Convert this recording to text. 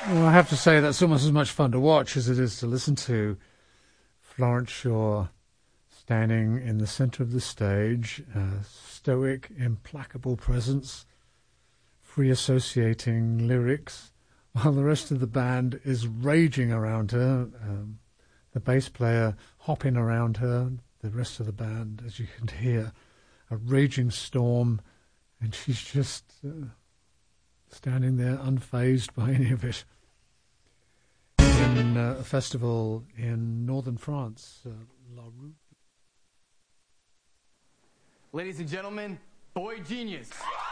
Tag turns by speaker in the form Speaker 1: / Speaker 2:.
Speaker 1: Well, I have to say that's almost as much fun to watch as it is to listen to. Florence Shaw standing in the centre of the stage, stoic, implacable presence, free associating lyrics, while the rest of the band is raging around her. The bass player hopping around her, the rest of the band, as you can hear, a raging storm, and she's just standing there unfazed by any of it. In a festival in northern France, La Route.
Speaker 2: Ladies and gentlemen, Boy Genius.